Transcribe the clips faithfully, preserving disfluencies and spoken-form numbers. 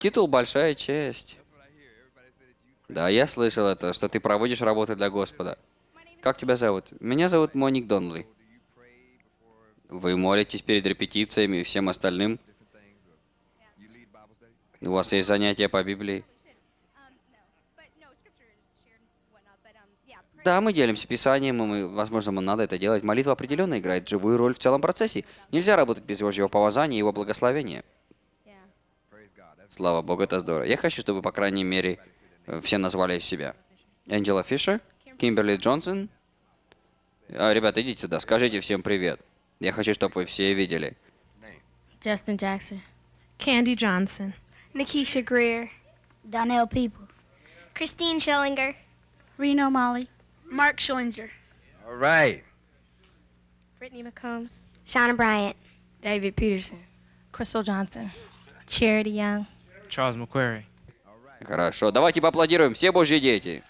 Титул — большая честь. Да, я слышал это, что ты проводишь работу для Господа. Как тебя зовут? Меня зовут Моник Донли. Вы молитесь перед репетициями и всем остальным? У вас есть занятия по Библии? Да, мы делимся Писанием, и мы, возможно, нам надо это делать. Молитва определенно играет живую роль в целом процессе. Нельзя работать без Божьего помазания и Его благословения. Слава Богу, это здорово. Я хочу, чтобы, по крайней мере, э, все назвали себя. Энджела Фишер, Кимберли Джонсон. А, ребята, идите сюда, скажите всем привет. Я хочу, чтобы вы все видели. Justin Jackson. Candy Johnson. Nikisha Greer. Donnell Peoples. Christine Schellinger. Reno Molly. Mark Schillinger. All right. Brittany McCombs. Shauna Bryant. David Peterson. Crystal Johnson. Charity Young. Charles McQuarrie. Хорошо, давайте поаплодируем, все Божьи дети.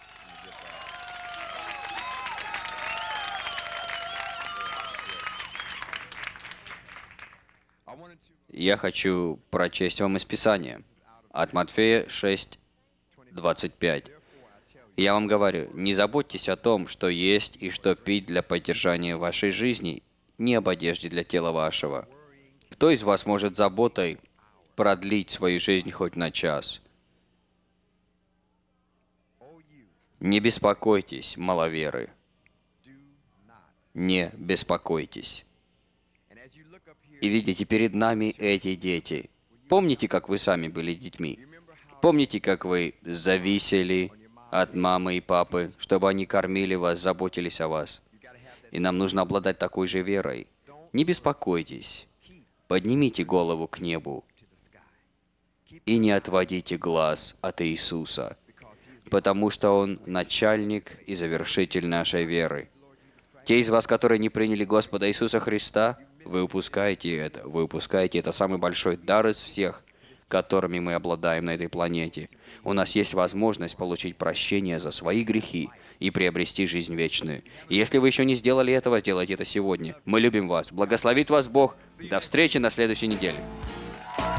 Я хочу прочесть вам из Писания. От Матфея шесть, двадцать пять. Я вам говорю, не заботьтесь о том, что есть и что пить для поддержания вашей жизни, ни об одежде для тела вашего. Кто из вас может заботой продлить свою жизнь хоть на час? Не беспокойтесь, маловеры. Не беспокойтесь. И видите, перед нами эти дети. Помните, как вы сами были детьми? Помните, как вы зависели от мамы и папы, чтобы они кормили вас, заботились о вас? И нам нужно обладать такой же верой. Не беспокойтесь. Поднимите голову к небу и не отводите глаз от Иисуса, потому что Он начальник и завершитель нашей веры. Те из вас, которые не приняли Господа Иисуса Христа, вы упускаете это. Вы упускаете это самый большой дар из всех, которыми мы обладаем на этой планете. У нас есть возможность получить прощение за свои грехи и приобрести жизнь вечную. И если вы еще не сделали этого, сделайте это сегодня. Мы любим вас. Благословит вас Бог. До встречи на следующей неделе.